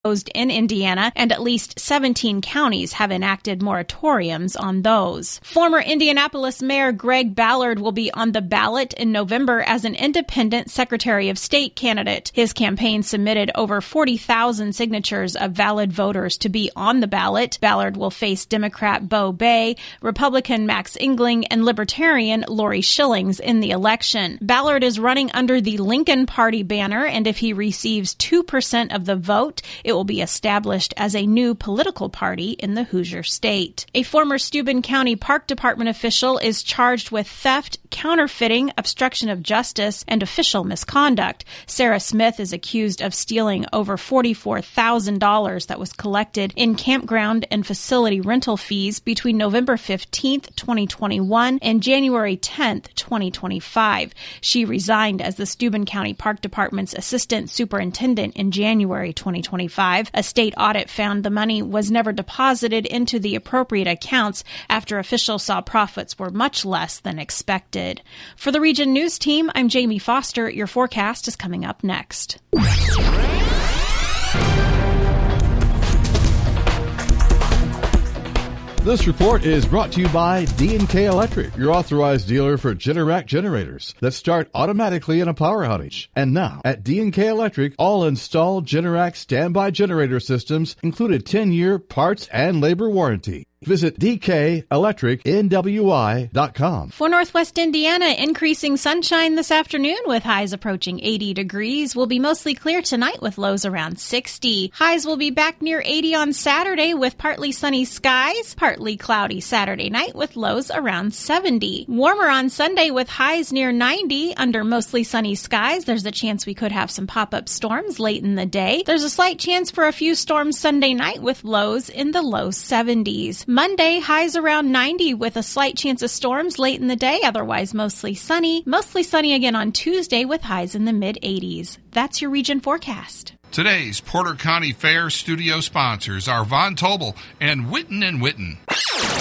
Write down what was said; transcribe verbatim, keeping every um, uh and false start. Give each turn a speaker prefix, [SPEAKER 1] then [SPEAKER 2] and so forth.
[SPEAKER 1] in Indiana, and at least seventeen counties have enacted moratoriums on those. Former Indianapolis Mayor Greg Ballard will be on the ballot in November as an independent Secretary of State candidate. His campaign submitted over forty thousand signatures of valid voters to be on the ballot. Ballard will face Democrat Bo Bay, Republican Max Engling, and Libertarian Lori Schillings in the election. Ballard is running under the Lincoln Party banner, and if he receives two percent of the vote, it will be established as a new political party in the Hoosier State. A former Steuben County Park Department official is charged with theft, counterfeiting, obstruction of justice, and official misconduct. Sarah Smith is accused of stealing over forty-four thousand dollars that was collected in campground and facility rental fees between November fifteenth, twenty twenty-one and January tenth, twenty twenty-five. She resigned as the Steuben County Park Department's assistant superintendent in January twenty twenty-five. A state audit found the money was never deposited into the appropriate accounts after officials saw profits were much less than expected. For the Region News Team, I'm Jamie Foster. Your forecast is coming up next.
[SPEAKER 2] This report is brought to you by D and K Electric, your authorized dealer for Generac generators that start automatically in a power outage. And now, at D and K Electric, all installed Generac standby generator systems include a ten-year parts and labor warranty. Visit d k electric n w i dot com.
[SPEAKER 1] For Northwest Indiana, increasing sunshine this afternoon with highs approaching eighty degrees. Will be mostly clear tonight with lows around sixty. Highs will be back near eighty on Saturday with partly sunny skies. Partly cloudy Saturday night with lows around seventy. Warmer on Sunday with highs near ninety. Under mostly sunny skies, there's a chance we could have some pop-up storms late in the day. There's a slight chance for a few storms Sunday night with lows in the low seventies. Monday, highs around ninety with a slight chance of storms late in the day, otherwise mostly sunny. Mostly sunny again on Tuesday with highs in the mid-eighties. That's your region forecast.
[SPEAKER 3] Today's Porter County Fair studio sponsors are Von Tobel and Witten and Witten.